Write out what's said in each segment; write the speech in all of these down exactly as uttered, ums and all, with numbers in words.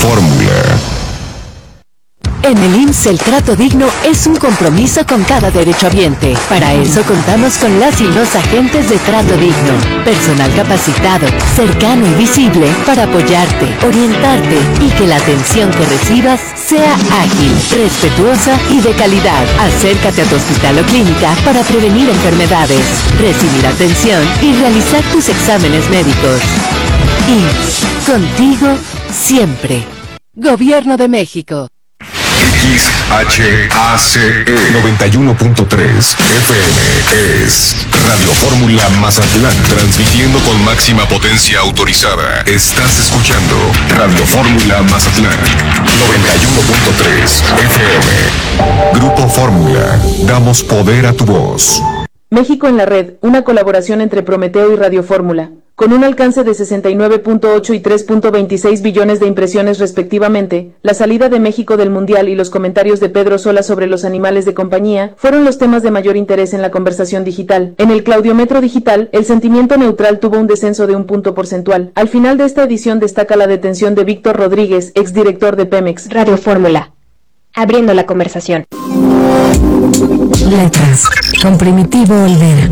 Fórmula. En el I M S S el trato digno es un compromiso con cada derechohabiente. Para eso contamos con las y los agentes de Trato Digno. Personal capacitado, cercano y visible para apoyarte, orientarte y que la atención que recibas sea ágil, respetuosa y de calidad. Acércate a tu hospital o clínica para prevenir enfermedades, recibir atención y realizar tus exámenes médicos. I M S S, contigo siempre. Gobierno de México. X H A C E noventa y uno punto tres F M es Radio Fórmula Mazatlán, transmitiendo con máxima potencia autorizada. Estás escuchando Radio Fórmula Mazatlán noventa y uno punto tres F M. Grupo Fórmula, damos poder a tu voz. México en la red, una colaboración entre Prometeo y Radio Fórmula, con un alcance de sesenta y nueve punto ocho y tres punto veintiséis billones de impresiones respectivamente. La salida de México del Mundial y los comentarios de Pedro Sola sobre los animales de compañía fueron los temas de mayor interés en la conversación digital. En el Claudiometro digital, el sentimiento neutral tuvo un descenso de un punto porcentual. Al final de esta edición destaca la detención de Víctor Rodríguez, exdirector de Pemex. Radio Fórmula, abriendo la conversación. Letras, con Primitivo Olvera.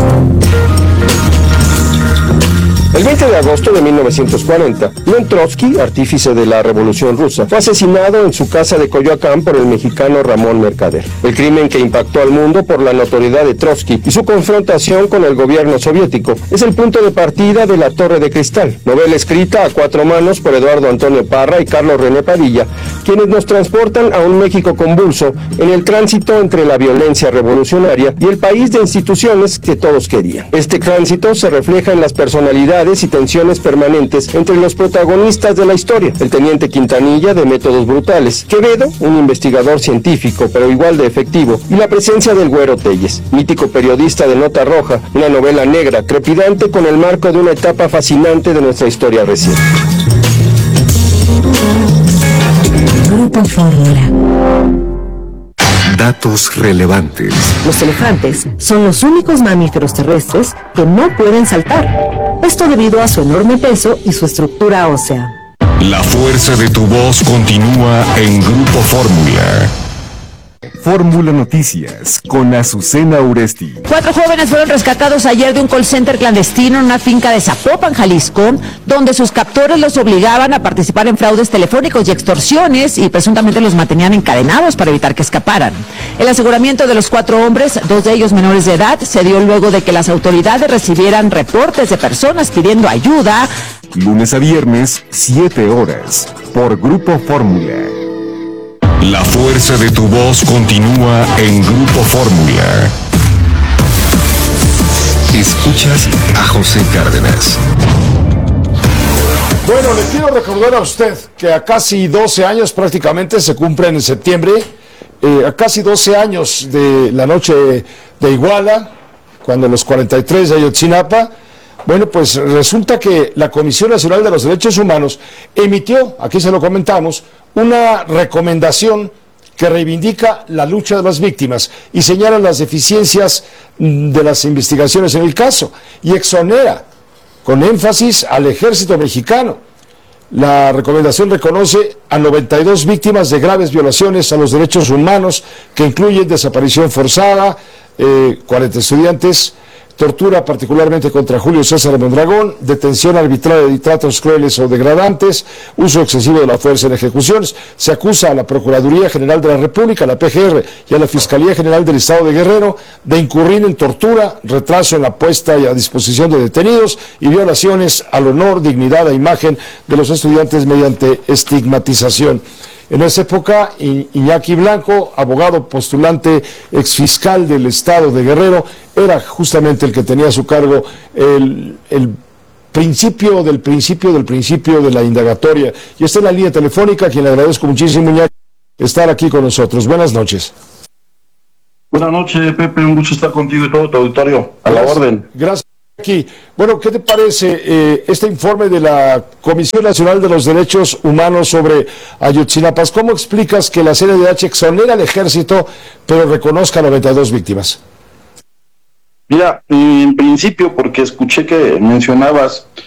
El veinte de agosto de mil novecientos cuarenta, León Trotsky, artífice de la Revolución Rusa, fue asesinado en su casa de Coyoacán por el mexicano Ramón Mercader. El crimen que impactó al mundo por la notoriedad de Trotsky y su confrontación con el gobierno soviético es el punto de partida de La Torre de Cristal, novela escrita a cuatro manos por Eduardo Antonio Parra y Carlos René Padilla, quienes nos transportan a un México convulso en el tránsito entre la violencia revolucionaria y el país de instituciones que todos querían. Este tránsito se refleja en las personalidades y tensiones permanentes entre los protagonistas de la historia: el teniente Quintanilla, de métodos brutales; Quevedo, un investigador científico pero igual de efectivo; y la presencia del Güero Telles, mítico periodista de Nota Roja, una novela negra trepidante con el marco de una etapa fascinante de nuestra historia reciente. Grupo Fórmula. Datos relevantes. Los elefantes son los únicos mamíferos terrestres que no pueden saltar. Esto debido a su enorme peso y su estructura ósea. La fuerza de tu voz continúa en Grupo Fórmula. Fórmula Noticias con Azucena Uresti. Cuatro jóvenes fueron rescatados ayer de un call center clandestino en una finca de Zapopan, Jalisco, donde sus captores los obligaban a participar en fraudes telefónicos y extorsiones y presuntamente los mantenían encadenados para evitar que escaparan. El aseguramiento de los cuatro hombres, dos de ellos menores de edad, se dio luego de que las autoridades recibieran reportes de personas pidiendo ayuda. Lunes a viernes, siete horas, por Grupo Fórmula. La fuerza de tu voz continúa en Grupo Fórmula. Escuchas a José Cárdenas. Bueno, le quiero recordar a usted que a casi doce años, prácticamente se cumplen en septiembre, eh, a casi doce años de la noche de Iguala, cuando los cuarenta y tres de Ayotzinapa, bueno, pues resulta que la Comisión Nacional de los Derechos Humanos emitió, aquí se lo comentamos, una recomendación que reivindica la lucha de las víctimas y señala las deficiencias de las investigaciones en el caso y exonera con énfasis al ejército mexicano. La recomendación reconoce a noventa y dos víctimas de graves violaciones a los derechos humanos, que incluyen desaparición forzada, eh, cuarenta estudiantes, tortura particularmente contra Julio César Mondragón, detención arbitraria y tratos crueles o degradantes, uso excesivo de la fuerza en ejecuciones. Se acusa a la Procuraduría General de la República, a la P G R y a la Fiscalía General del Estado de Guerrero de incurrir en tortura, retraso en la puesta y a disposición de detenidos y violaciones al honor, dignidad e imagen de los estudiantes mediante estigmatización. En esa época, Iñaki Blanco, abogado postulante exfiscal del Estado de Guerrero, era justamente el que tenía a su cargo el, el principio del principio del principio de la indagatoria. Y está en la línea telefónica, a quien le agradezco muchísimo, Iñaki, estar aquí con nosotros. Buenas noches. Buenas noches, Pepe, un gusto estar contigo y todo tu auditorio. A la orden. Gracias. Aquí. Bueno, ¿qué te parece eh, este informe de la Comisión Nacional de los Derechos Humanos sobre Ayotzinapa? ¿Cómo explicas que la C N D H exonera al ejército, pero reconozca a noventa y dos víctimas? Mira, en principio, porque escuché que mencionabas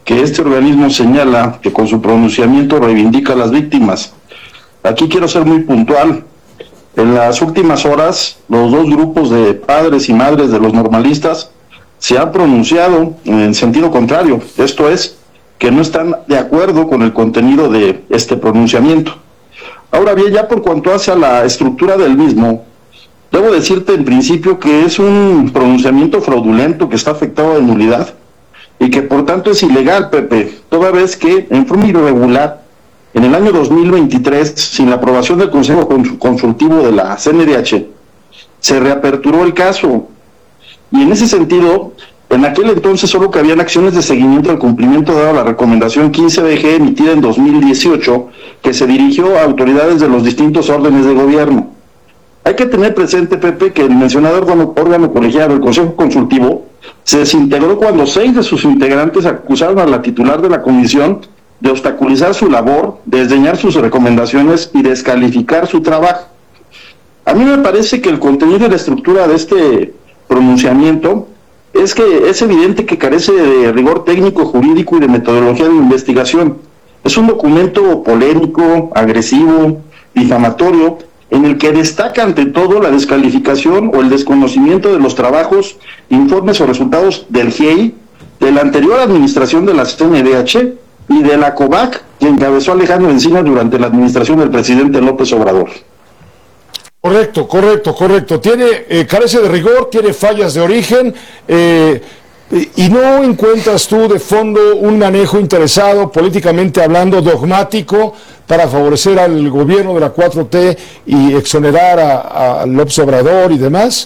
que este organismo señala que con su pronunciamiento reivindica a las víctimas. Aquí quiero ser muy puntual. En las últimas horas, los dos grupos de padres y madres de los normalistas se han pronunciado en sentido contrario, esto es, que no están de acuerdo con el contenido de este pronunciamiento. Ahora bien, ya por cuanto hace a la estructura del mismo, debo decirte en principio que es un pronunciamiento fraudulento que está afectado de nulidad y que por tanto es ilegal, Pepe, toda vez que en forma irregular, en el año dos mil veintitrés, sin la aprobación del Consejo Consultivo de la C N D H, se reaperturó el caso. Y en ese sentido, en aquel entonces solo cabían acciones de seguimiento al cumplimiento dado a la recomendación quince B G emitida en dos mil dieciocho, que se dirigió a autoridades de los distintos órdenes de gobierno. Hay que tener presente, Pepe, que el mencionado órgano, órgano colegiado, el Consejo Consultivo, se desintegró cuando seis de sus integrantes acusaron a la titular de la comisión de obstaculizar su labor, desdeñar sus recomendaciones y descalificar su trabajo. A mí me parece que el contenido y la estructura de este pronunciamiento es que es evidente que carece de rigor técnico, jurídico y de metodología de investigación. Es un documento polémico, agresivo, difamatorio, en el que destaca ante todo la descalificación o el desconocimiento de los trabajos, informes o resultados del G I E I, de la anterior administración de la C N D H y de la COVAC, que encabezó Alejandro Encinas durante la administración del presidente López Obrador. Correcto, correcto, correcto. Tiene, eh, carece de rigor, tiene fallas de origen, eh, y no encuentras tú de fondo un manejo interesado, políticamente hablando, dogmático, para favorecer al gobierno de la cuatro T y exonerar a, a López Obrador y demás.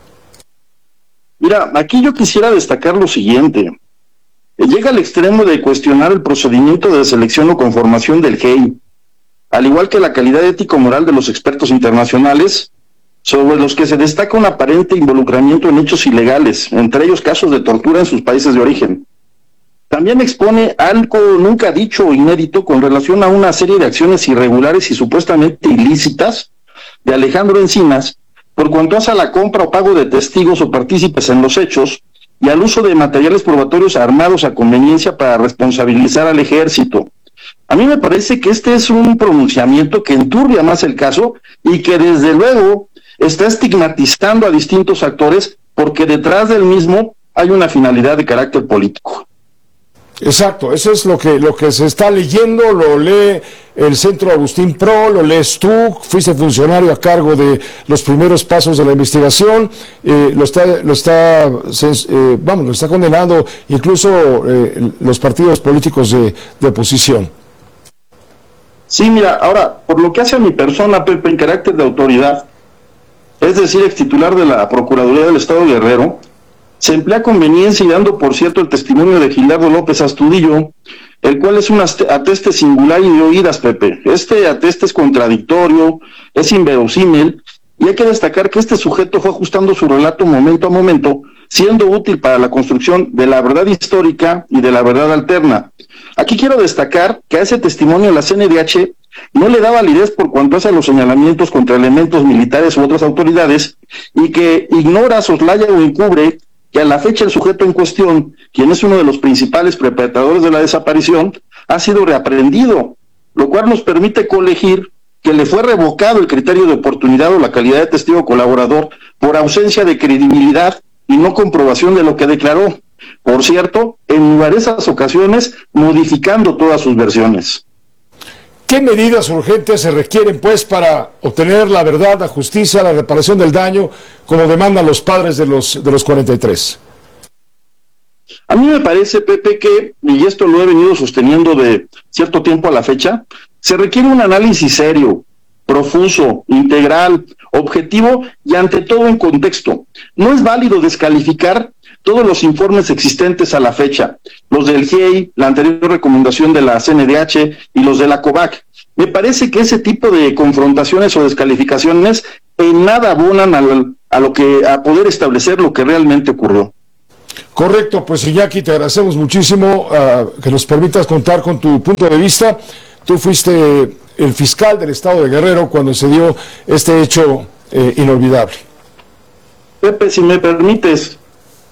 Mira, aquí yo quisiera destacar lo siguiente. Llega al extremo de cuestionar el procedimiento de selección o conformación del G I E I, al igual que la calidad ético-moral de los expertos internacionales, sobre los que se destaca un aparente involucramiento en hechos ilegales, entre ellos casos de tortura en sus países de origen. También expone algo nunca dicho o inédito con relación a una serie de acciones irregulares y supuestamente ilícitas de Alejandro Encinas, por cuanto hace a la compra o pago de testigos o partícipes en los hechos, y al uso de materiales probatorios armados a conveniencia para responsabilizar al ejército. A mí me parece que este es un pronunciamiento que enturbia más el caso y que desde luego está estigmatizando a distintos actores porque detrás del mismo hay una finalidad de carácter político. Exacto, eso es lo que, lo que se está leyendo, lo lee el Centro Agustín Pro, lo lees tú, fuiste funcionario a cargo de los primeros pasos de la investigación, eh, lo está, lo está, eh, vamos, lo está condenando incluso eh, los partidos políticos de, de oposición. Sí, mira, ahora, por lo que hace a mi persona, Pepe, en carácter de autoridad, es decir, ex titular de la Procuraduría del Estado de Guerrero, se emplea conveniencia y dando por cierto el testimonio de Gilardo López Astudillo, el cual es un ateste singular y de oídas, Pepe. Este ateste es contradictorio, es inverosímil, y hay que destacar que este sujeto fue ajustando su relato momento a momento, siendo útil para la construcción de la verdad histórica y de la verdad alterna. Aquí quiero destacar que a ese testimonio la C N D H no le da validez por cuanto hace a los señalamientos contra elementos militares u otras autoridades, y que ignora, soslaya o encubre que a la fecha el sujeto en cuestión, quien es uno de los principales perpetradores de la desaparición, ha sido reaprendido, lo cual nos permite colegir que le fue revocado el criterio de oportunidad o la calidad de testigo colaborador por ausencia de credibilidad y no comprobación de lo que declaró. Por cierto, en numerosas ocasiones modificando todas sus versiones. ¿Qué medidas urgentes se requieren, pues, para obtener la verdad, la justicia, la reparación del daño, como demandan los padres de los, de los cuarenta y tres? A mí me parece, Pepe, que, y esto lo he venido sosteniendo de cierto tiempo a la fecha, se requiere un análisis serio, profuso, integral, objetivo y ante todo en contexto. No es válido descalificar todos los informes existentes a la fecha, los del G I E I, la anterior recomendación de la C N D H y los de la COVAC. Me parece que ese tipo de confrontaciones o descalificaciones en nada abonan al, a lo que a poder establecer lo que realmente ocurrió. Correcto, pues Iñaki, te agradecemos muchísimo uh, que nos permitas contar con tu punto de vista. Tú fuiste el fiscal del estado de Guerrero cuando se dio este hecho eh, inolvidable. Pepe, si me permites,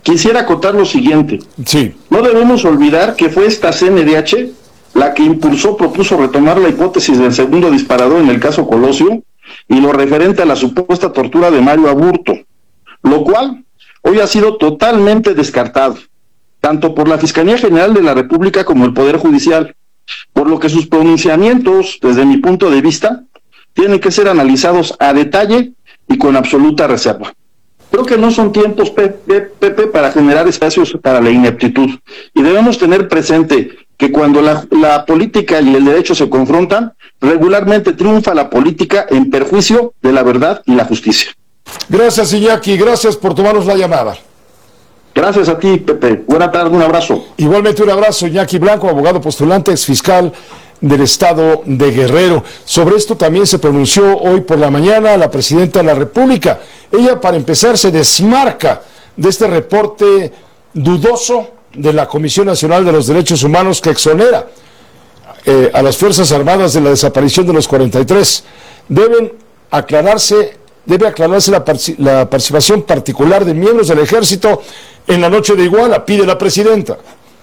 quisiera acotar lo siguiente. Sí. No debemos olvidar que fue esta C N D H la que impulsó, propuso retomar la hipótesis del segundo disparador en el caso Colosio y lo referente a la supuesta tortura de Mario Aburto, lo cual hoy ha sido totalmente descartado, tanto por la Fiscalía General de la República como el Poder Judicial, por lo que sus pronunciamientos, desde mi punto de vista, tienen que ser analizados a detalle y con absoluta reserva. Creo que no son tiempos, Pepe, para generar espacios para la ineptitud, y debemos tener presente que cuando la, la política y el derecho se confrontan, regularmente triunfa la política en perjuicio de la verdad y la justicia. Gracias, Iñaki, gracias por tomarnos la llamada. Gracias a ti, Pepe. Buena tarde, un abrazo. Igualmente un abrazo, Iñaki Blanco, abogado postulante, exfiscal del Estado de Guerrero. Sobre esto también se pronunció hoy por la mañana la Presidenta de la República. Ella, para empezar, se desmarca de este reporte dudoso de la Comisión Nacional de los Derechos Humanos que exonera eh, a las Fuerzas Armadas de la desaparición de los cuarenta y tres. Deben aclararse, debe aclararse la, la participación particular de miembros del Ejército en la noche de Iguala, pide la Presidenta.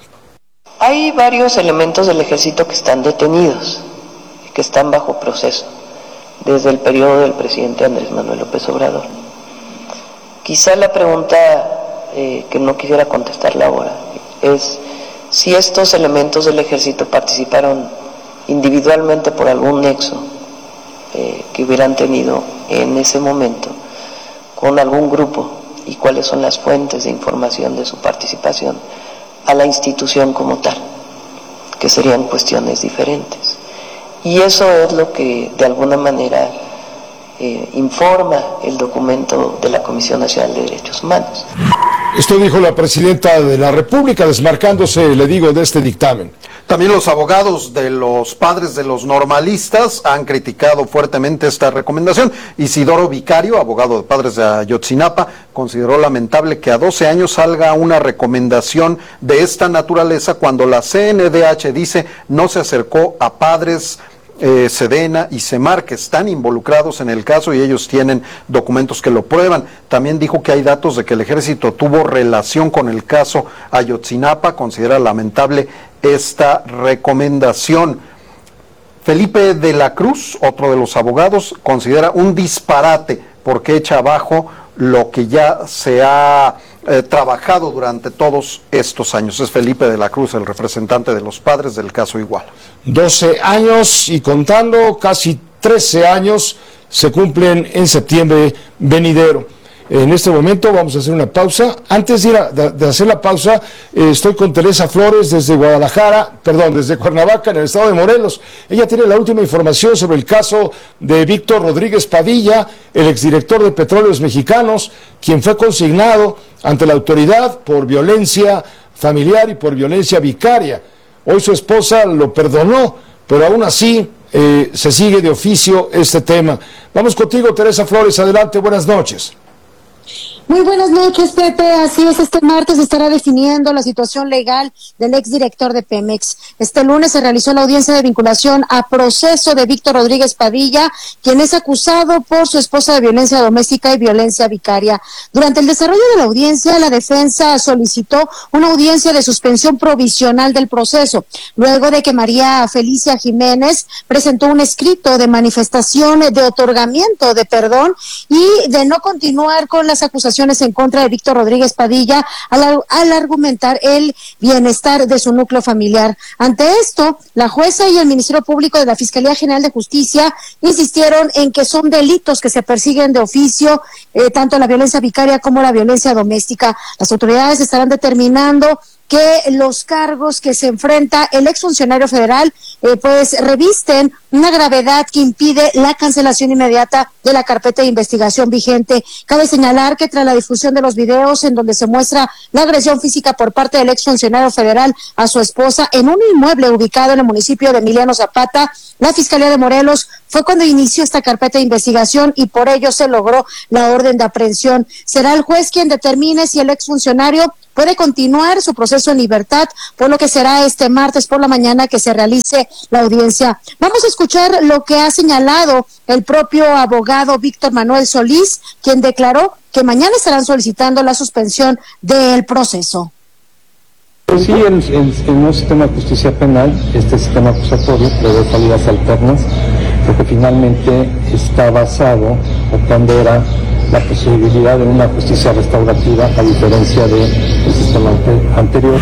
Hay varios elementos del Ejército que están detenidos, que están bajo proceso, desde el periodo del presidente Andrés Manuel López Obrador. Quizá la pregunta eh, que no quisiera contestarla ahora es si estos elementos del Ejército participaron individualmente por algún nexo eh, que hubieran tenido en ese momento con algún grupo y cuáles son las fuentes de información de su participación a la institución como tal, que serían cuestiones diferentes. Y eso es lo que de alguna manera eh, informa el documento de la Comisión Nacional de Derechos Humanos. Esto dijo la Presidenta de la República, desmarcándose, le digo, de este dictamen. También los abogados de los padres de los normalistas han criticado fuertemente esta recomendación. Isidoro Vicario, abogado de padres de Ayotzinapa, consideró lamentable que a doce años salga una recomendación de esta naturaleza cuando la C N D H dice no se acercó a padres Eh, Sedena y Semar, que están involucrados en el caso y ellos tienen documentos que lo prueban. También dijo que hay datos de que el Ejército tuvo relación con el caso Ayotzinapa. Considera lamentable esta recomendación. Felipe de la Cruz, otro de los abogados, considera un disparate porque echa abajo lo que ya se ha eh, trabajado durante todos estos años. Es Felipe de la Cruz, el representante de los padres del caso Iguala. doce años y contando, casi trece años se cumplen en septiembre venidero. En este momento vamos a hacer una pausa. Antes de, ir a, de, de hacer la pausa, eh, estoy con Teresa Flores desde Guadalajara, perdón, desde Cuernavaca, en el estado de Morelos. Ella tiene la última información sobre el caso de Víctor Rodríguez Padilla, el exdirector de Petróleos Mexicanos, quien fue consignado ante la autoridad por violencia familiar y por violencia vicaria. Hoy su esposa lo perdonó, pero aún así eh, se sigue de oficio este tema. Vamos contigo, Teresa Flores, adelante, buenas noches. Muy buenas noches, Pepe. Así es, este martes se estará definiendo la situación legal del exdirector de Pemex. Este lunes se realizó la audiencia de vinculación a proceso de Víctor Rodríguez Padilla, quien es acusado por su esposa de violencia doméstica y violencia vicaria. Durante el desarrollo de la audiencia, la defensa solicitó una audiencia de suspensión provisional del proceso, luego de que María Felicia Jiménez presentó un escrito de manifestación de otorgamiento de perdón y de no continuar con las acusaciones en contra de Víctor Rodríguez Padilla al, al argumentar el bienestar de su núcleo familiar. Ante esto, la jueza y el Ministerio Público de la Fiscalía General de Justicia insistieron en que son delitos que se persiguen de oficio, eh, tanto la violencia vicaria como la violencia doméstica. Las autoridades estarán determinando que los cargos que se enfrenta el exfuncionario federal eh, pues revisten una gravedad que impide la cancelación inmediata de la carpeta de investigación vigente. Cabe señalar que tras la difusión de los videos en donde se muestra la agresión física por parte del exfuncionario federal a su esposa en un inmueble ubicado en el municipio de Emiliano Zapata, la Fiscalía de Morelos fue cuando inició esta carpeta de investigación y por ello se logró la orden de aprehensión. Será el juez quien determine si el exfuncionario puede continuar su proceso en libertad, por lo que será este martes por la mañana que se realice la audiencia. Vamos a escuchar lo que ha señalado el propio abogado Víctor Manuel Solís, quien declaró que mañana estarán solicitando la suspensión del proceso. Pues sí, en, en, en un sistema de justicia penal, este sistema acusatorio prevé salidas alternas, porque finalmente está basado o pondera la posibilidad de una justicia restaurativa a diferencia del sistema anterior.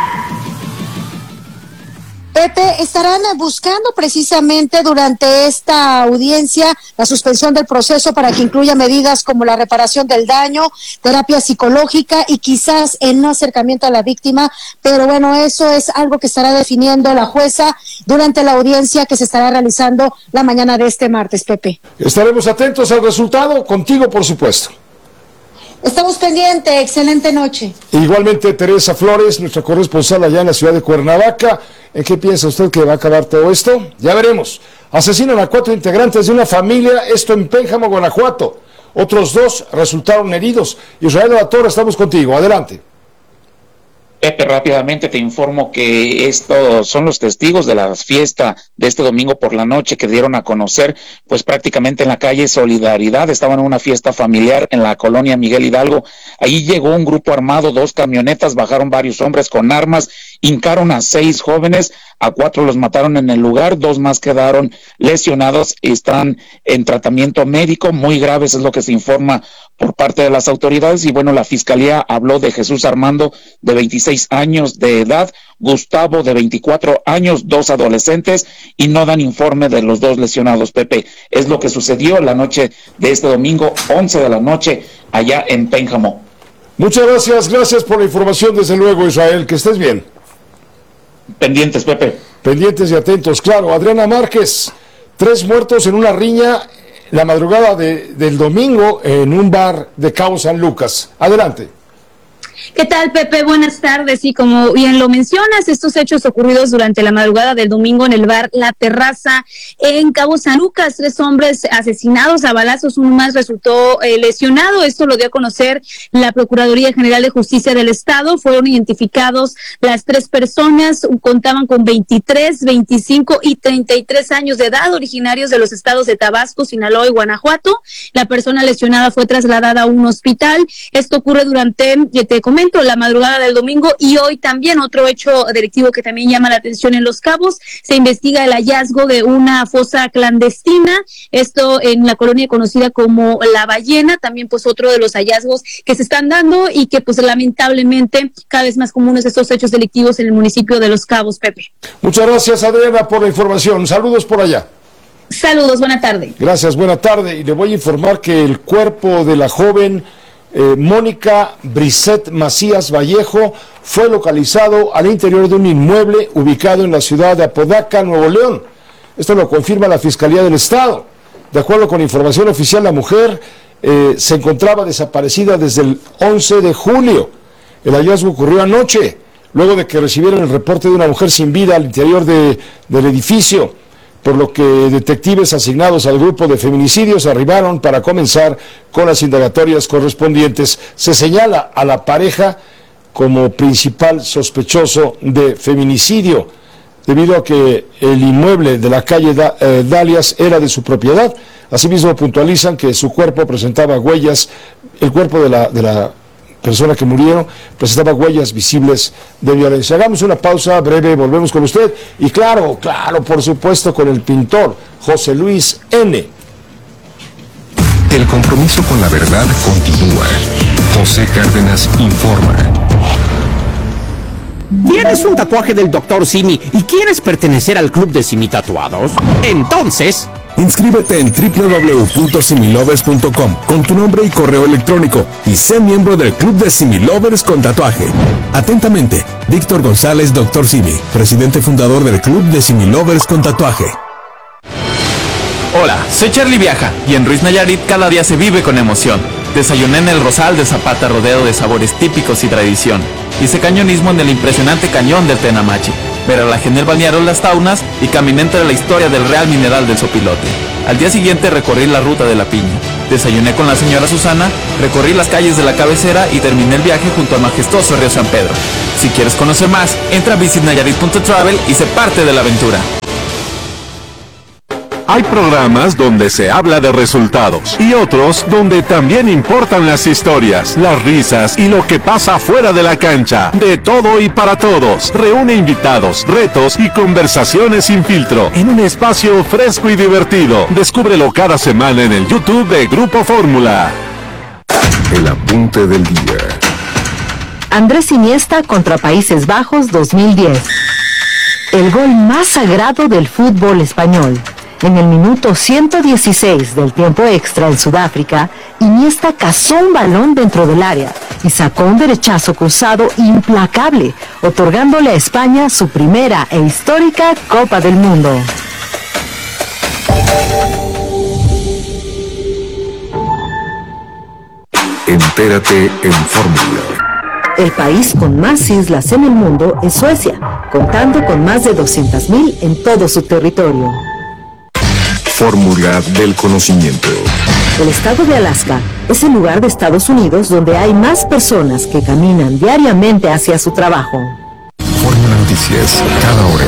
Pepe, estarán buscando precisamente durante esta audiencia la suspensión del proceso para que incluya medidas como la reparación del daño, terapia psicológica y quizás en un acercamiento a la víctima, pero bueno, eso es algo que estará definiendo la jueza durante la audiencia que se estará realizando la mañana de este martes, Pepe. Estaremos atentos al resultado, contigo por supuesto. Estamos pendientes, excelente noche. Igualmente Teresa Flores, nuestra corresponsal allá en la ciudad de Cuernavaca. ¿En qué piensa usted que va a acabar todo esto? Ya veremos. Asesinan a cuatro integrantes de una familia, esto en Pénjamo, Guanajuato. Otros dos resultaron heridos. Israel de la Torre, estamos contigo, adelante. Pepe, rápidamente te informo que estos son los testigos de la fiesta de este domingo por la noche que dieron a conocer, pues prácticamente en la calle Solidaridad. Estaban en una fiesta familiar en la colonia Miguel Hidalgo. Ahí llegó un grupo armado, dos camionetas, bajaron varios hombres con armas, hincaron a seis jóvenes, a cuatro los mataron en el lugar, dos más quedaron lesionados, están en tratamiento médico, muy graves es lo que se informa por parte de las autoridades. Y bueno, la fiscalía habló de Jesús Armando, de veintiséis años de edad, Gustavo, de veinticuatro años, dos adolescentes, y no dan informe de los dos lesionados, Pepe. Es lo que sucedió la noche de este domingo, once de la noche, allá en Pénjamo. Muchas gracias, gracias por la información, desde luego, Israel, que estés bien. Pendientes, Pepe. Pendientes y atentos, claro. Adriana Márquez, tres muertos en una riña la madrugada de, del domingo en un bar de Cabo San Lucas. Adelante. ¿Qué tal, Pepe? Buenas tardes. Y como bien lo mencionas, estos hechos ocurridos durante la madrugada del domingo en el bar La Terraza en Cabo San Lucas, tres hombres asesinados a balazos, uno más resultó eh, lesionado. Esto lo dio a conocer la Procuraduría General de Justicia del Estado. Fueron identificados las tres personas, contaban con veintitrés, veinticinco y treinta y tres años de edad, originarios de los estados de Tabasco, Sinaloa y Guanajuato. La persona lesionada fue trasladada a un hospital. Esto ocurre durante, te comento, la madrugada del domingo. Y hoy también otro hecho delictivo que también llama la atención en Los Cabos. Se investiga el hallazgo de una fosa clandestina, esto en la colonia conocida como La Ballena. También pues otro de los hallazgos que se están dando y que pues lamentablemente cada vez más comunes estos hechos delictivos en el municipio de Los Cabos, Pepe. Muchas gracias, Adriana, por la información. Saludos por allá. Saludos, buena tarde. Gracias, buena tarde. Y le voy a informar que el cuerpo de la joven Eh, Mónica Brisset Macías Vallejo fue localizado al interior de un inmueble ubicado en la ciudad de Apodaca, Nuevo León. Esto lo confirma la Fiscalía del Estado. De acuerdo con información oficial, la mujer eh, se encontraba desaparecida desde el once de julio. El hallazgo ocurrió anoche, luego de que recibieron el reporte de una mujer sin vida al interior de, del edificio, por lo que detectives asignados al grupo de feminicidios arribaron para comenzar con las indagatorias correspondientes. Se señala a la pareja como principal sospechoso de feminicidio, debido a que el inmueble de la calle da, eh, Dalias era de su propiedad. Asimismo puntualizan que su cuerpo presentaba huellas, el cuerpo de la, de la persona que murieron presentaba huellas visibles de violencia. Hagamos una pausa breve, volvemos con usted. Y claro, claro, por supuesto, con el pintor José Luis N. El compromiso con la verdad continúa. José Cárdenas informa. ¿Tienes un tatuaje del doctor Simi y quieres pertenecer al club de Simi Tatuados? Entonces, inscríbete en doble u doble u doble u punto similovers punto com con tu nombre y correo electrónico y sé miembro del club de Similovers con tatuaje. Atentamente, Víctor González, doctor Simi, presidente fundador del club de Similovers con tatuaje. Hola, soy Charlie Viaja y en Ruiz Nayarit cada día se vive con emoción. Desayuné en el Rosal de Zapata rodeado de sabores típicos y tradición. Hice cañonismo en el impresionante cañón del Tenamachi. Veralajé en el balneario Las Taunas y caminé entre la historia del Real Mineral del Sopilote. Al día siguiente recorrí la ruta de la Piña. Desayuné con la señora Susana, recorrí las calles de la cabecera y terminé el viaje junto al majestuoso río San Pedro. Si quieres conocer más, entra a visit nayarit punto travel y sé parte de la aventura. Hay programas donde se habla de resultados y otros donde también importan las historias, las risas y lo que pasa fuera de la cancha. De todo y para todos. Reúne invitados, retos y conversaciones sin filtro en un espacio fresco y divertido. Descúbrelo cada semana en el YouTube de Grupo Fórmula. El apunte del día. Andrés Iniesta contra Países Bajos dos mil diez. El gol más sagrado del fútbol español. En el minuto ciento dieciséis del tiempo extra en Sudáfrica, Iniesta cazó un balón dentro del área y sacó un derechazo cruzado implacable, otorgándole a España su primera e histórica Copa del Mundo. Entérate en Fórmula. El país con más islas en el mundo es Suecia, contando con más de doscientas mil en todo su territorio. Fórmula del conocimiento. El estado de Alaska es el lugar de Estados Unidos donde hay más personas que caminan diariamente hacia su trabajo. Fórmula Noticias, cada hora.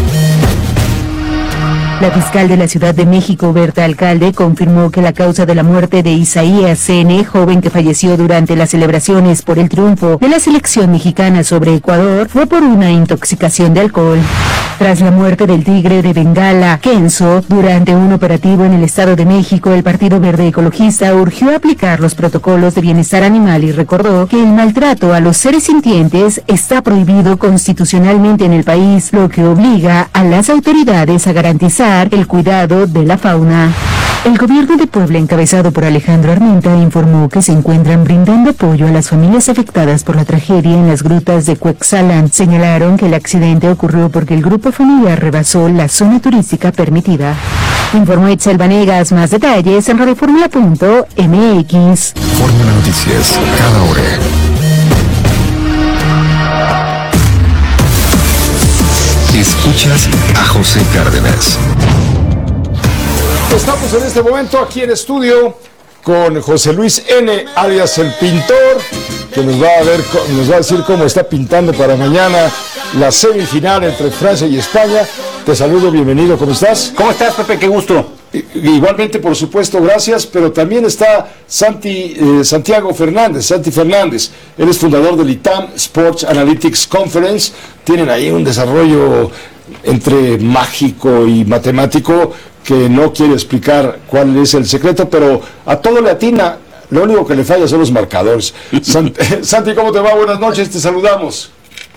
La fiscal de la Ciudad de México, Berta Alcalde, confirmó que la causa de la muerte de Isaías Cene, joven que falleció durante las celebraciones por el triunfo de la selección mexicana sobre Ecuador, fue por una intoxicación de alcohol. Tras la muerte del tigre de Bengala, Kenzo, durante un operativo en el Estado de México, el Partido Verde Ecologista urgió aplicar los protocolos de bienestar animal y recordó que el maltrato a los seres sintientes está prohibido constitucionalmente en el país, lo que obliga a las autoridades a garantizar el cuidado de la fauna. El gobierno de Puebla, encabezado por Alejandro Armenta, informó que se encuentran brindando apoyo a las familias afectadas por la tragedia en las grutas de Cuexalan. Señalaron que el accidente ocurrió porque el grupo familiar rebasó la zona turística permitida. Informó Itzel Vanegas. Más detalles en radioformula punto m x. Fórmula Noticias, cada hora. Escuchas a José Cárdenas. Estamos en este momento aquí en estudio con José Luis N., alias el pintor, que nos va a ver, nos va a decir cómo está pintando para mañana la semifinal entre Francia y España. Te saludo, bienvenido, ¿cómo estás? ¿Cómo estás, Pepe? Qué gusto. Igualmente, por supuesto, gracias, pero también está Santi, eh, Santiago Fernández, Santi Fernández. Él es fundador del I T A M Sports Analytics Conference. Tienen ahí un desarrollo entre mágico y matemático que no quiere explicar cuál es el secreto, pero a todo le atina. Lo único que le falla son los marcadores. Sant- Santi, ¿cómo te va? Buenas noches, te saludamos.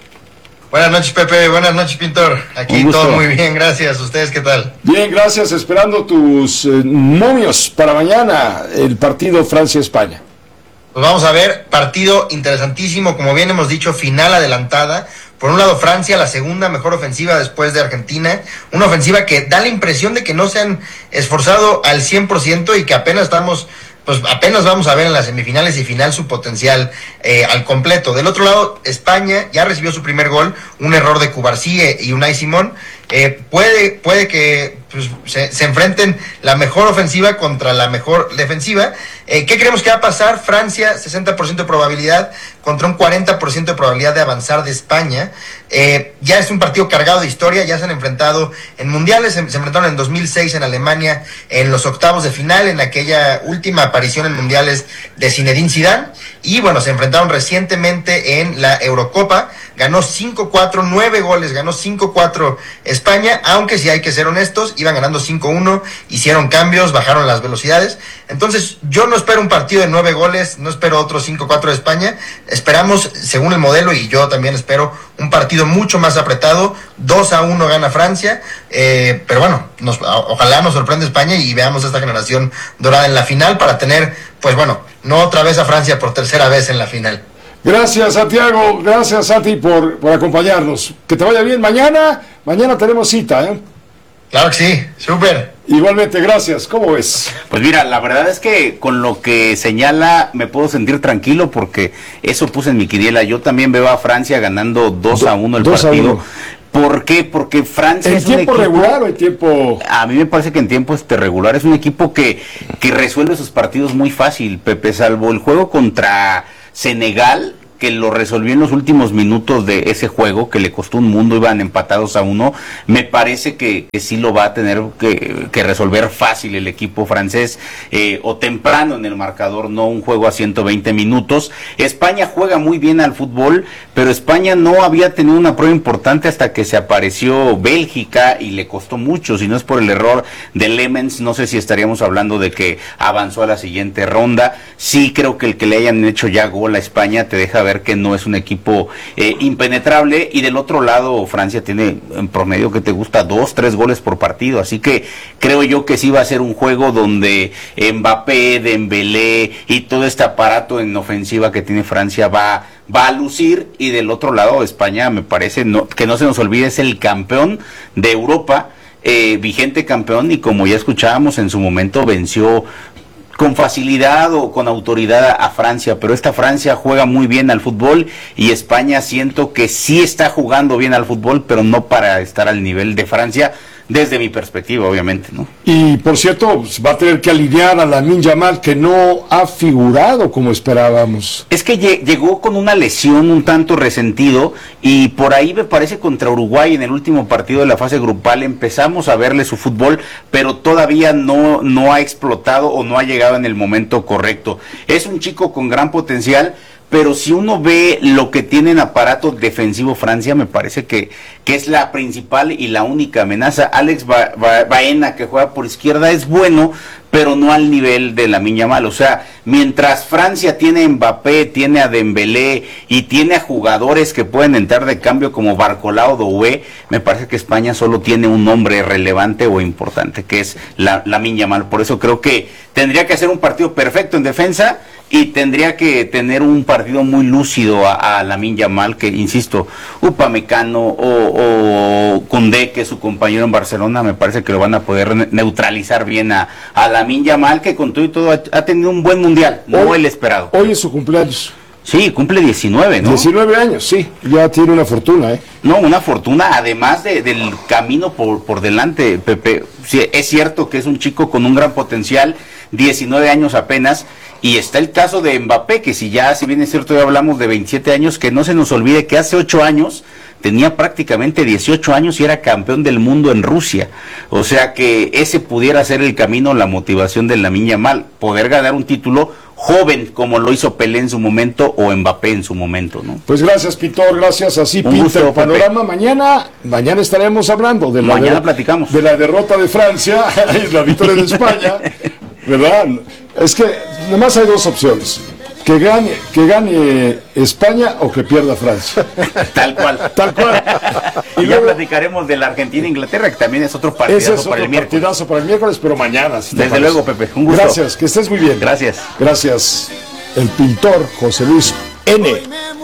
Buenas noches, Pepe. Buenas noches, pintor. Aquí todo muy bien, gracias. ¿Ustedes qué tal? Bien, gracias. Esperando tus eh, momios para mañana, el partido Francia-España. Pues vamos a ver, partido interesantísimo, como bien hemos dicho, final adelantada. Por un lado, Francia, la segunda mejor ofensiva después de Argentina, una ofensiva que da la impresión de que no se han esforzado al cien por ciento y que apenas estamos, pues apenas vamos a ver en las semifinales y final su potencial eh, al completo. Del otro lado, España ya recibió su primer gol, un error de Cubarsí y Unai Simón. Eh, puede, puede que pues, se, se enfrenten la mejor ofensiva contra la mejor defensiva. Eh, ¿Qué creemos que va a pasar? Francia, sesenta por ciento de probabilidad contra un cuarenta por ciento de probabilidad de avanzar de España. Eh, ya es un partido cargado de historia, ya se han enfrentado en mundiales, se, se enfrentaron en dos mil seis en Alemania, en los octavos de final, en aquella última aparición en mundiales de Zinedine Zidane, y bueno, se enfrentaron recientemente en la Eurocopa, ganó cinco cuatro, nueve goles, ganó cinco cuatro España, aunque si hay que ser honestos, iban ganando cinco uno, hicieron cambios, bajaron las velocidades. Entonces yo no espero un partido de nueve goles, no espero otro cinco cuatro de España, esperamos, según el modelo, y yo también espero un partido mucho más apretado, dos a uno gana Francia, eh, pero bueno, nos, ojalá nos sorprenda España y veamos a esta generación dorada en la final para tener, pues bueno, no otra vez a Francia por tercera vez en la final. Gracias, Santiago, gracias, Santi, por, por acompañarnos. Que te vaya bien mañana, mañana tenemos cita, ¿eh? Claro que sí, súper. Igualmente, gracias. ¿Cómo ves? Pues mira, la verdad es que con lo que señala me puedo sentir tranquilo porque eso puse en mi quiniela. Yo también veo a Francia ganando dos a uno el partido. ¿Por qué? Porque Francia ¿En es un tiempo equipo, regular o en tiempo...? A mí me parece que en tiempo este regular es un equipo que, que resuelve sus partidos muy fácil, Pepe, salvo el juego contra Senegal, que lo resolvió en los últimos minutos de ese juego, que le costó un mundo, iban empatados a uno. Me parece que, que sí lo va a tener que, que resolver fácil el equipo francés, eh, o temprano en el marcador, no un juego a ciento veinte minutos. España juega muy bien al fútbol, pero España no había tenido una prueba importante hasta que se apareció Bélgica y le costó mucho. Si no es por el error de Lemens, no sé si estaríamos hablando de que avanzó a la siguiente ronda. Sí creo que el que le hayan hecho ya gol a España te deja ver que no es un equipo eh, impenetrable, y del otro lado Francia tiene en promedio, que te gusta, dos, tres goles por partido, así que creo yo que sí va a ser un juego donde Mbappé, Dembélé y todo este aparato en ofensiva que tiene Francia va, va a lucir, y del otro lado España, me parece, no, que no se nos olvide, es el campeón de Europa, eh, vigente campeón, y como ya escuchábamos en su momento venció con facilidad o con autoridad a Francia, pero esta Francia juega muy bien al fútbol, y España siento que sí está jugando bien al fútbol, pero no para estar al nivel de Francia, desde mi perspectiva, obviamente, ¿no? Y por cierto, pues, va a tener que alinear a Lamine Yamal, que no ha figurado como esperábamos. Es que llegó con una lesión un tanto resentido, y por ahí me parece contra Uruguay en el último partido de la fase grupal empezamos a verle su fútbol, pero todavía no, no ha explotado o no ha llegado en el momento correcto. Es un chico con gran potencial, pero si uno ve lo que tiene en aparato defensivo Francia, me parece que, que es la principal y la única amenaza. Alex ba ba Baena, que juega por izquierda, es bueno, pero no al nivel de Lamine Yamal. O sea, mientras Francia tiene a Mbappé, tiene a Dembélé y tiene a jugadores que pueden entrar de cambio como Barcola o Doué, me parece que España solo tiene un nombre relevante o importante, que es la, Lamine Yamal. Por eso creo que tendría que hacer un partido perfecto en defensa, y tendría que tener un partido muy lúcido a, a Lamine Yamal, que, insisto, Upamecano o, o Koundé, que es su compañero en Barcelona, me parece que lo van a poder ne neutralizar bien a, a Lamine Yamal, que con todo y todo ha, ha tenido un buen mundial, no hoy, el esperado. Hoy es su cumpleaños. Sí, cumple diecinueve, ¿no? diecinueve años, sí, ya tiene una fortuna, ¿eh? No, una fortuna, además de, del camino por, por delante, Pepe. Sí, es cierto que es un chico con un gran potencial, diecinueve años apenas, y está el caso de Mbappé, que si ya, si bien es cierto, ya hablamos de veintisiete años, que no se nos olvide que hace ocho años tenía prácticamente dieciocho años y era campeón del mundo en Rusia. O sea que ese pudiera ser el camino, la motivación de Lamine Yamal, poder ganar un título joven, como lo hizo Pelé en su momento o Mbappé en su momento, ¿no? Pues gracias, Pintor, gracias, así un pinta gusto, el panorama. Pepe. Mañana, mañana estaremos hablando de la, mañana platicamos. de la derrota de Francia y la victoria de España, ¿verdad? Es que nada más hay dos opciones: que gane, que gane España o que pierda Francia. Tal cual. Tal cual. Y, y ya luego platicaremos de la Argentina e Inglaterra, que también es otro partidazo es para otro el miércoles. partidazo para el miércoles, pero mañana. Si Desde luego, Pepe, un gusto. Gracias, que estés muy bien. Gracias. Gracias. El pintor José Luis N.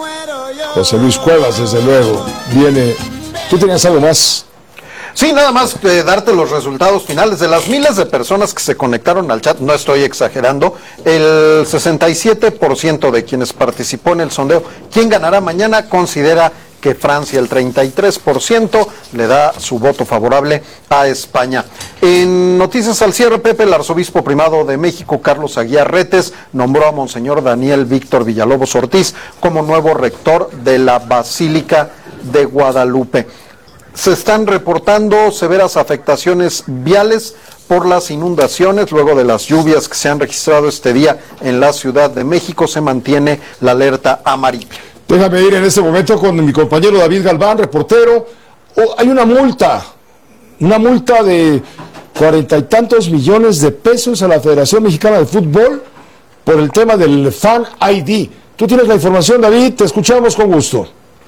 José Luis Cuevas, desde luego, viene. ¿Tú tenías algo más? Sí, nada más eh, darte los resultados finales de las miles de personas que se conectaron al chat, no estoy exagerando, el sesenta y siete por ciento de quienes participó en el sondeo, ¿quién ganará mañana?, considera que Francia, el treinta y tres por ciento le da su voto favorable a España. En noticias al cierre, Pepe, el arzobispo primado de México, Carlos Aguiar Retes, nombró a Monseñor Daniel Víctor Villalobos Ortiz como nuevo rector de la Basílica de Guadalupe. Se están reportando severas afectaciones viales por las inundaciones. Luego de las lluvias que se han registrado este día en la Ciudad de México, se mantiene la alerta amarilla. Déjame ir en este momento con mi compañero David Galván, reportero. Oh, hay una multa, una multa de cuarenta y tantos millones de pesos a la Federación Mexicana de Fútbol por el tema del Fan I D. Tú tienes la información, David, te escuchamos con gusto.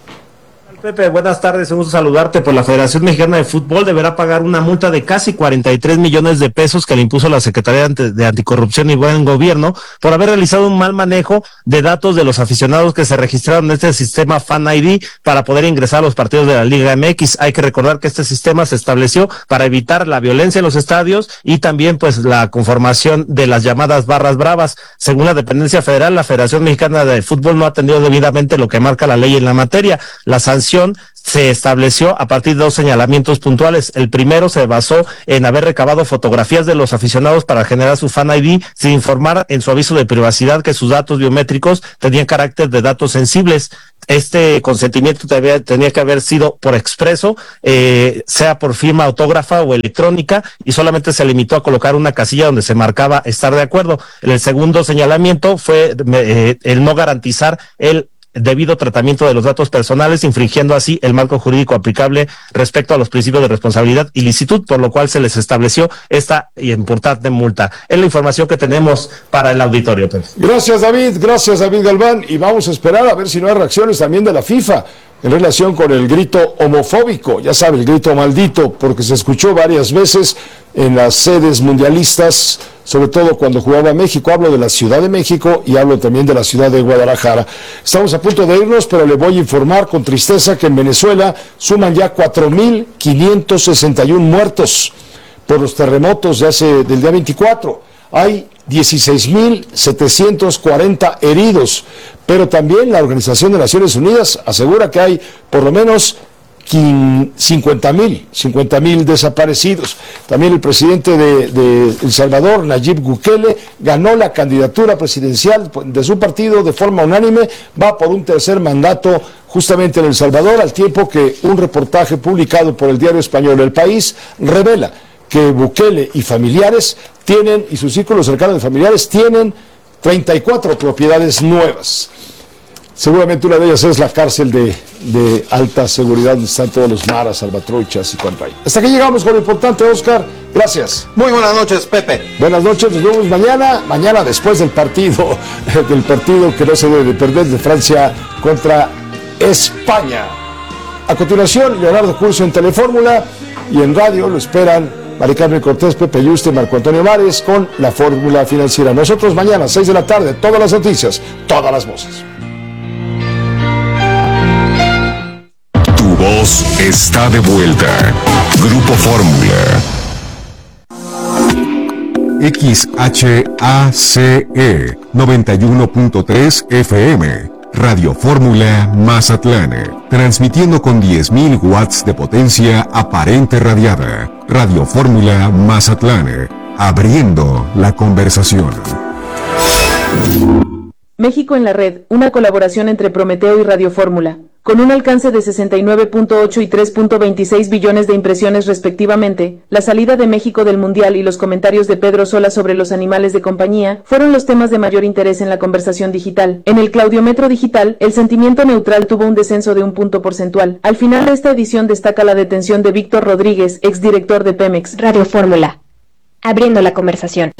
Pepe, buenas tardes, un gusto saludarte. Por la Federación Mexicana de Fútbol deberá pagar una multa de casi cuarenta y tres millones de pesos que le impuso la Secretaría de Anticorrupción y Buen Gobierno por haber realizado un mal manejo de datos de los aficionados que se registraron en este sistema Fan I D para poder ingresar a los partidos de la Liga M X. Hay que recordar que este sistema se estableció para evitar la violencia en los estadios y también pues la conformación de las llamadas barras bravas. Según la dependencia federal, la Federación Mexicana de Fútbol no ha atendido debidamente lo que marca la ley en la materia. La sanción se estableció a partir de dos señalamientos puntuales. El primero se basó en haber recabado fotografías de los aficionados para generar su Fan I D sin informar en su aviso de privacidad que sus datos biométricos tenían carácter de datos sensibles. Este consentimiento tenía, tenía que haber sido por expreso, eh, sea por firma autógrafa o electrónica, y solamente se limitó a colocar una casilla donde se marcaba estar de acuerdo. El segundo señalamiento fue eh, el no garantizar el debido tratamiento de los datos personales, infringiendo así el marco jurídico aplicable respecto a los principios de responsabilidad y licitud, por lo cual se les estableció esta importante multa. Es la información que tenemos para el auditorio. Pues. Gracias, David, gracias, David Galván, y vamos a esperar a ver si no hay reacciones también de la FIFA en relación con el grito homofóbico, ya sabe, el grito maldito, porque se escuchó varias veces en las sedes mundialistas, sobre todo cuando jugaba México. Hablo de la Ciudad de México y hablo también de la ciudad de Guadalajara. Estamos a punto de irnos, pero le voy a informar con tristeza que en Venezuela suman ya cuatro mil quinientos sesenta y uno muertos por los terremotos de hace, del día veinticuatro. Hay dieciséis mil setecientos cuarenta heridos, pero también la Organización de Naciones Unidas asegura que hay por lo menos cincuenta mil desaparecidos. También el presidente de, de El Salvador, Nayib Bukele, ganó la candidatura presidencial de su partido de forma unánime, va por un tercer mandato justamente en El Salvador, al tiempo que un reportaje publicado por el diario español El País revela que Bukele y familiares tienen, y sus círculos cercanos de familiares tienen treinta y cuatro propiedades nuevas. Seguramente una de ellas es la cárcel de, de alta seguridad donde están todos los maras, salvatruchas y cuanto hay. Hasta aquí llegamos con lo importante, Oscar. Gracias. Muy buenas noches, Pepe. Buenas noches, nos vemos mañana. Mañana después del partido, del partido que no se debe perder, de Francia contra España. A continuación, Leonardo Curcio en Telefórmula, y en radio lo esperan Mari Carmen Cortés, Pepe Yuste, Marco Antonio Mares con la Fórmula Financiera. Nosotros mañana, seis de la tarde, todas las noticias, todas las voces. Tu voz está de vuelta. Grupo Fórmula. X H A C E noventa y uno punto tres F M. Radio Fórmula Mazatlán, transmitiendo con diez mil watts de potencia aparente radiada. Radio Fórmula Mazatlán, abriendo la conversación. México en la red, una colaboración entre Prometeo y Radio Fórmula, con un alcance de sesenta y nueve punto ocho y tres punto veintiséis billones de impresiones respectivamente. La salida de México del Mundial y los comentarios de Pedro Sola sobre los animales de compañía fueron los temas de mayor interés en la conversación digital. En el Claudiometro digital, el sentimiento neutral tuvo un descenso de un punto porcentual. Al final de esta edición destaca la detención de Víctor Rodríguez, exdirector de Pemex. Radio Fórmula, abriendo la conversación.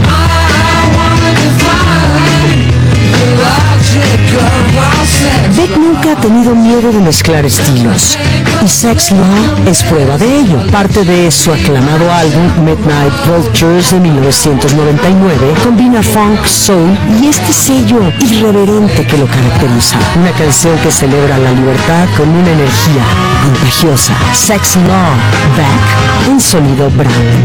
Beck nunca ha tenido miedo de mezclar estilos, y Sex Law es prueba de ello. Parte de su aclamado álbum Midnight Vultures de mil novecientos noventa y nueve combina funk, soul y este sello irreverente que lo caracteriza. Una canción que celebra la libertad con una energía contagiosa. Sex Law, Beck, en sonido brown.